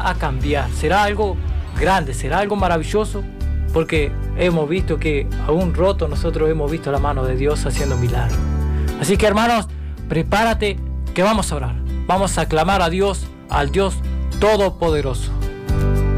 a cambiar, será algo grande, será algo maravilloso, porque hemos visto que aún roto nosotros hemos visto la mano de Dios haciendo milagros. Así que, hermanos, prepárate que vamos a orar, vamos a clamar a Dios, al Dios Todopoderoso.